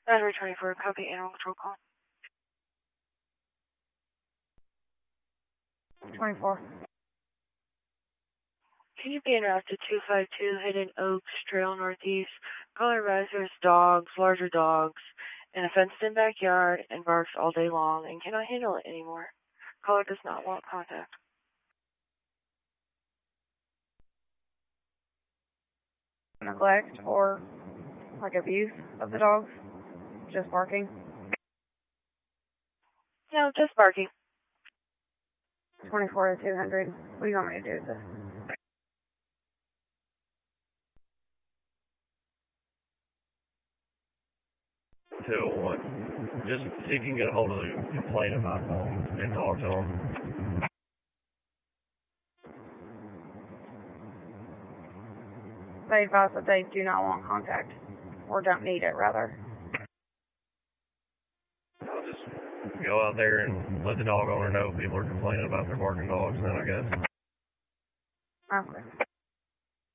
Battery 24, copy animal control call. 24. Can you be en route to 252 Hidden Oaks Trail Northeast? Caller advises dogs, larger dogs, in a fenced-in backyard and barks all day long and cannot handle it anymore. Caller does not want contact. Neglect or like abuse of the dogs? Just barking? No, just barking. 24 to 200. What do you want me to do with this? What? Just see if you can get a hold of the complaint about dogs and dogs on. They advise that they do not want contact, or don't need it, rather. I'll just go out there and let the dog owner know people are complaining about their barking dogs, then I guess. Okay.